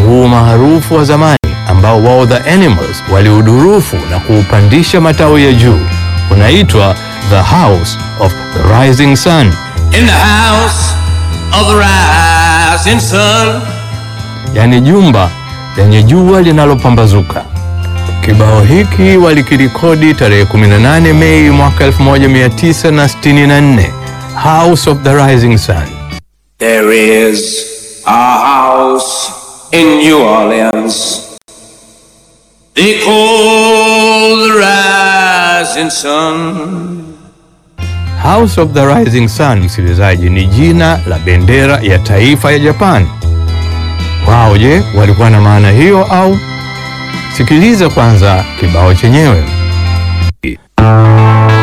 huu maarufu wa zamani ambao wao The Animals waliudurufu na kuupandisha matawi ya juu unaitwa The House of the Rising Sun. In the house of the rising sun. Yani jumba lenye jua linalopambazuka. Kibao hiki walikirekodi tarehe 18 Mei mwaka 1964, House of the Rising Sun. There is a house in New Orleans they call the rising sun. House of the Rising Sun, msikilizaji, ni jina la bendera ya taifa ya Japan. Wao je, walikuwa na maana hiyo au? Sikiliza kwanza kibao chenyewe.